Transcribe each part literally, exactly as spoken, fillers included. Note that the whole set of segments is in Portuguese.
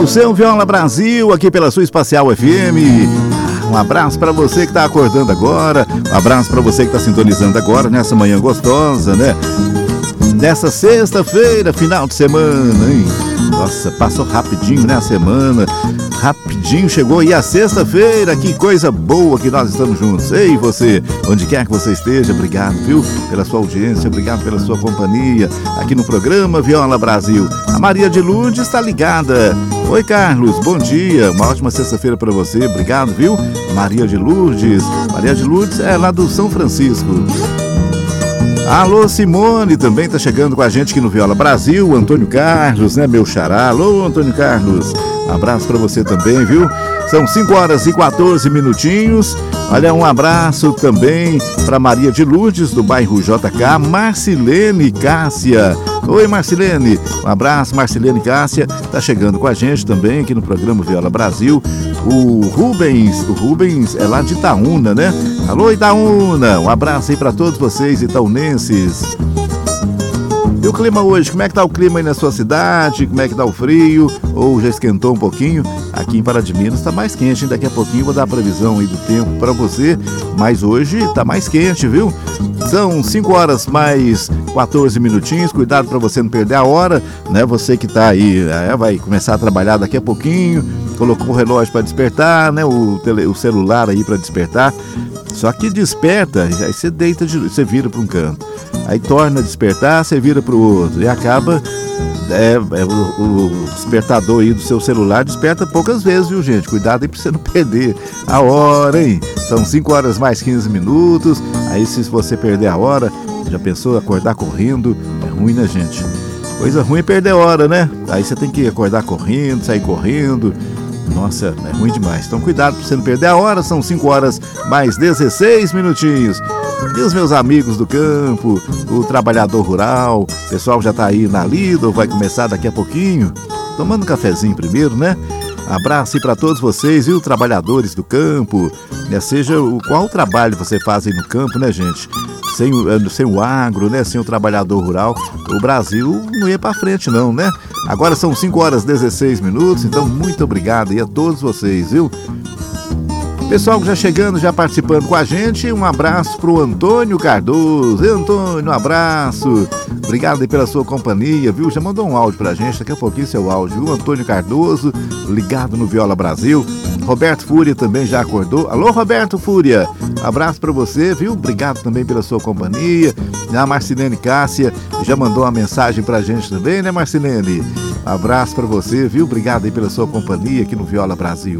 seu Viola Brasil, aqui pela sua Espacial F M. Um abraço para você que está acordando agora, um abraço para você que está sintonizando agora nessa manhã gostosa, né? Nessa sexta-feira, final de semana, hein? Nossa, passou rapidinho, né, a semana, rapidinho chegou e a sexta-feira, que coisa boa que nós estamos juntos. Ei, você, onde quer que você esteja, obrigado, viu, pela sua audiência, obrigado pela sua companhia, aqui no programa Viola Brasil. A Maria de Lourdes está ligada. Oi, Carlos, bom dia, uma ótima sexta-feira para você, obrigado, viu, Maria de Lourdes. Maria de Lourdes é lá do São Francisco. Alô, Simone, também tá chegando com a gente aqui no Viola Brasil. Antônio Carlos, né, meu xará? Alô, Antônio Carlos, abraço pra você também, viu? São cinco horas e quatorze minutinhos. Olha, um abraço também pra Maria de Lourdes, do bairro J K. Marcilene Cássia. Oi, Marcilene. Um abraço, Marcilene Cássia. Tá chegando com a gente também aqui no programa Viola Brasil. O Rubens, o Rubens é lá de Itaúna, né? Alô, Itaúna. Um abraço aí pra todos vocês, itaunenses. E o clima hoje, como é que tá o clima aí na sua cidade? Como é que tá o frio? Ou já esquentou um pouquinho? Aqui em Pará de Minas tá mais quente, hein? Daqui a pouquinho vou dar a previsão aí do tempo pra você, mas hoje tá mais quente, viu? São cinco horas mais quatorze minutinhos, cuidado pra você não perder a hora, né? Você que tá aí, é, vai começar a trabalhar daqui a pouquinho, colocou o relógio pra despertar, né? O, tele, o celular aí pra despertar, só que desperta, aí você deita, de, você vira pra um canto. Aí torna a despertar, você vira pro outro e acaba, é, é, o, o despertador aí do seu celular desperta poucas vezes, viu, gente? Cuidado aí pra você não perder a hora, hein? São cinco horas mais quinze minutos, aí se você perder a hora, já pensou acordar correndo? É ruim, né, gente? Coisa ruim é perder a hora, né? Aí você tem que acordar correndo, sair correndo. Nossa, é ruim demais. Então cuidado pra você não perder a hora, são cinco horas mais dezesseis minutinhos. E os meus amigos do campo, o trabalhador rural, o pessoal já tá aí na lida, vai começar daqui a pouquinho, tomando um cafezinho primeiro, né? Abraço aí para todos vocês, viu, trabalhadores do campo, né? Seja o qual trabalho você faz aí no campo, né, gente? Sem, sem o agro, né? Sem o trabalhador rural, o Brasil não ia para frente não, né? Agora são cinco horas e dezesseis minutos, então muito obrigado aí a todos vocês, viu? Pessoal que já chegando, já participando com a gente, um abraço pro Antônio Cardoso. Ei, Antônio, um abraço. Obrigado aí pela sua companhia, viu? Já mandou um áudio pra gente, daqui a pouquinho seu áudio, viu? Antônio Cardoso, ligado no Viola Brasil. Roberto Fúria também já acordou. Alô, Roberto Fúria, abraço pra você, viu? Obrigado também pela sua companhia. A Marcilene Cássia já mandou uma mensagem pra gente também, né, Marcilene? Abraço pra você, viu? Obrigado aí pela sua companhia aqui no Viola Brasil.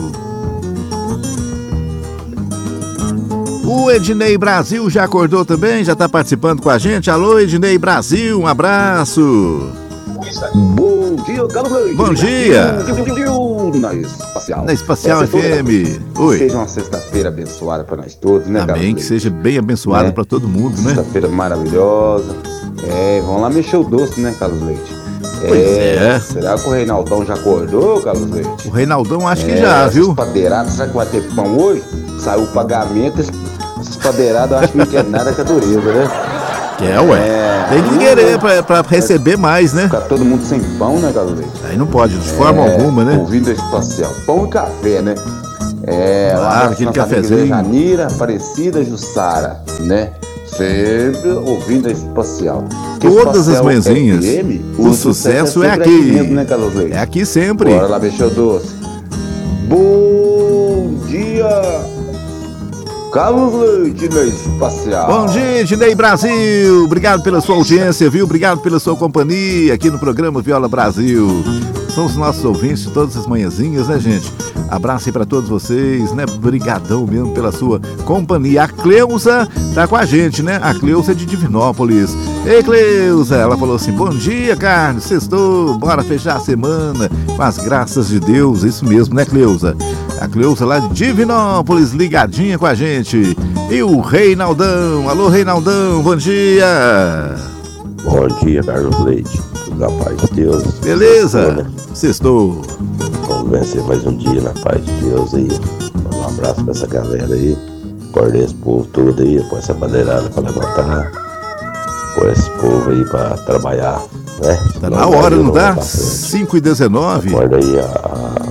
O Ednei Brasil já acordou também, já está participando com a gente. Alô, Ednei Brasil, um abraço. Bom dia, Carlos Leite. Bom dia. Na Espacial. Na Espacial F M. Oi. Seja uma sexta-feira abençoada para nós todos, né, Carlos? Amém, que seja bem abençoada né? para todo mundo, né? Sexta-feira maravilhosa. É, vamos lá mexer o doce, né, Carlos Leite? Pois é, é. Será que o Reinaldão já acordou, Carlos Leite? O Reinaldão acho que é, já, viu? Padeiradas, será que vai ter pão hoje? Saiu o pagamento, essas padeiradas eu acho que não quer nada com a dureza, né? Quer, ué. É, tem que querer pra, pra receber mais, né? Ficar todo mundo sem pão, né, Carlos Leite? Aí não pode, de forma é, alguma, né? Ouvindo a Espacial. Pão e café, né? É, claro, aquele cafezinho. Janira, Aparecida, Jussara, né? Sempre ouvindo a Espacial. Todas as manhãzinhas. F M, o, o sucesso, sucesso é aqui. É aqui, mesmo, né, Carlos Leite? É aqui sempre. Bora lá, mexer o doce. Bom dia, Carlos Leite na Espacial. Bom dia, Ednei Brasil. Obrigado pela sua audiência, viu? Obrigado pela sua companhia aqui no programa Viola Brasil. São os nossos ouvintes de todas as manhãzinhas, né, gente? Abraço aí pra todos vocês, né? Brigadão mesmo pela sua companhia. A Cleusa tá com a gente, né? A Cleusa é de Divinópolis. Ei, Cleusa! Ela falou assim, bom dia, Carlos, sextou, bora fechar a semana com as graças de Deus. Isso mesmo, né, Cleusa? A Cleusa lá de Divinópolis, ligadinha com a gente. E o Reinaldão. Alô, Reinaldão, bom dia! Bom dia, Carlos Leite. Na paz de Deus. Beleza? Sextou. Vamos vencer mais um dia na paz de Deus aí. Um abraço pra essa galera aí. Acordei esse povo todo aí, põe essa bandeirada pra levantar. Põe esse povo aí pra trabalhar, né? Tá na hora, não tá? cinco e dezenove. Acorda aí a,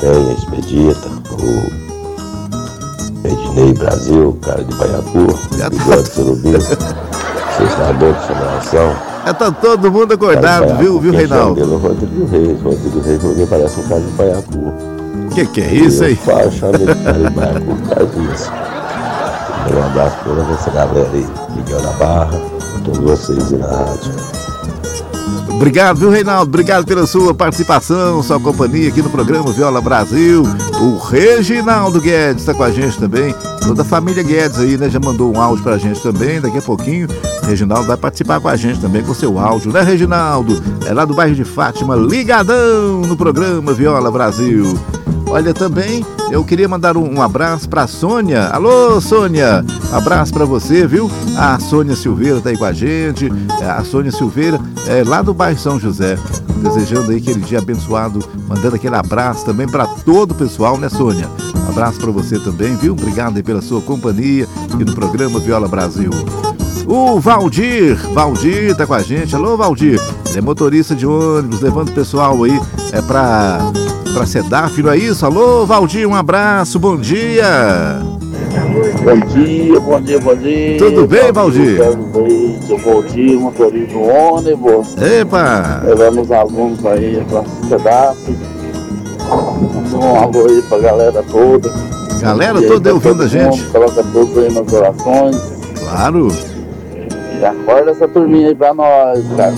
também, a Expedita, o Ednei Brasil, cara de Baiacu, Bigode Surubim, Sextador de Chamaração. É, tá todo mundo acordado, viu, viu, Reinaldo? Pelo Rodrigo Reis, Rodrigo Reis, porque parece um cara de Baiacu. Que que é isso aí? Eu chamo ele de cara de Baiacu, por causa disso. Um abraço para toda essa galera aí, Miguel da Barra, todos vocês aí na rádio. Obrigado, viu, Reinaldo? Obrigado pela sua participação, sua companhia aqui no programa Viola Brasil. O Reginaldo Guedes está com a gente também. Toda a família Guedes aí, né? Já mandou um áudio pra gente também. Daqui a pouquinho, o Reginaldo vai participar com a gente também com seu áudio, né, Reginaldo? É lá do bairro de Fátima, ligadão no programa Viola Brasil. Olha, também eu queria mandar um, um abraço pra Sônia. Alô, Sônia! Um abraço pra você, viu? A Sônia Silveira tá aí com a gente. A Sônia Silveira é lá do bairro São José. Desejando aí aquele dia abençoado. Mandando aquele abraço também pra todo o pessoal, né, Sônia? Um abraço pra você também, viu? Obrigado aí pela sua companhia aqui no programa Viola Brasil. O Valdir, Valdir tá com a gente. Alô, Valdir. Ele é motorista de ônibus, levando o pessoal aí é pra... Pra Sedaf, não é isso? Alô, Valdir, um abraço, bom dia. Bom dia, bom dia, bom dia. Tudo bem, Valdir? Bom dia, motorista do ônibus. Epa! Levando os alunos aí pra Sedaf. Um alô aí pra galera toda. Galera toda aí ouvindo a gente. Coloca todos aí nas orações. Claro. E acorda essa turminha aí pra nós, cara.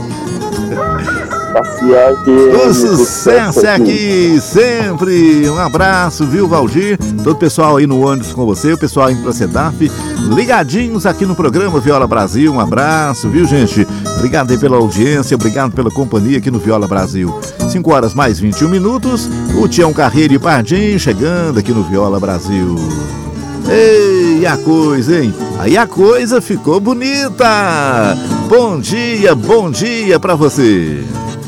Passear aqui. O sucesso é aqui, sempre. Um abraço, viu, Valdir? Todo o pessoal aí no ônibus com você, o pessoal indo pra Sedaf, ligadinhos aqui no programa Viola Brasil. Um abraço, viu, gente? Obrigado aí pela audiência, obrigado pela companhia aqui no Viola Brasil. cinco horas mais vinte e um minutos. O Tião Carreiro e Pardim chegando aqui no Viola Brasil. Ei, a coisa, hein? Aí a coisa ficou bonita. Bom dia, bom dia pra você.